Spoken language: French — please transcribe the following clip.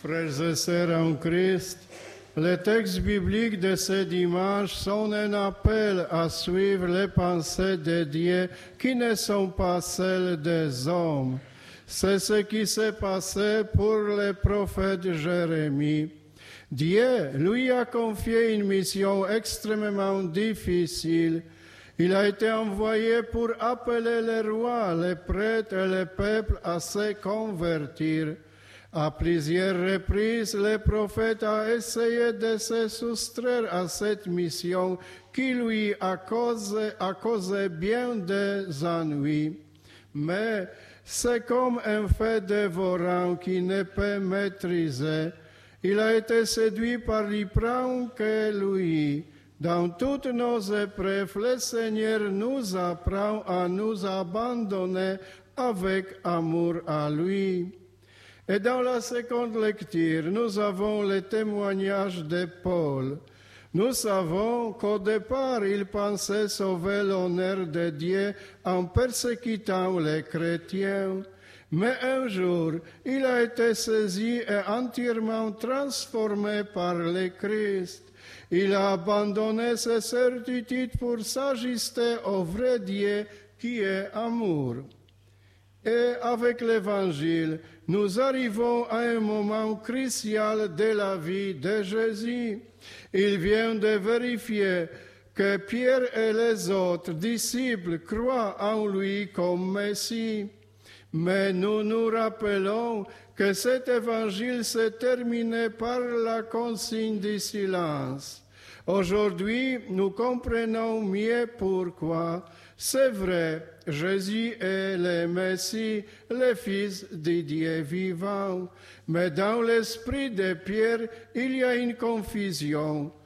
Frères et sœurs en Christ, les textes bibliques de ce dimanche sont un appel à suivre les pensées de Dieu qui ne sont pas celles des hommes. C'est ce qui s'est passé pour le prophète Jérémie. Dieu lui a confié une mission extrêmement difficile. Il a été envoyé pour appeler les rois, les prêtres et le peuple à se convertir. À plusieurs reprises, le prophète a essayé de se soustraire à cette mission qui lui a causé bien des ennuis. Mais c'est comme un fait dévorant qui ne peut maîtriser. Il a été séduit par l'hypran que lui. Dans toutes nos épreuves, le Seigneur nous apprend à nous abandonner avec amour à lui. Et dans la seconde lecture, nous avons le témoignage de Paul. Nous savons qu'au départ, il pensait sauver l'honneur de Dieu en persécutant les chrétiens. Mais un jour, il a été saisi et entièrement transformé par le Christ. Il a abandonné ses certitudes pour s'ajuster au vrai Dieu qui est amour. Et avec l'Évangile, nous arrivons à un moment crucial de la vie de Jésus. Il vient de vérifier que Pierre et les autres disciples croient en lui comme Messie. Mais nous nous rappelons que cet évangile s'est terminé par la consigne du silence. Aujourd'hui, nous comprenons mieux pourquoi. C'est vrai, Jésus est le Messie, le Fils du Dieu vivant. Mais dans l'esprit de Pierre, il y a une confusion.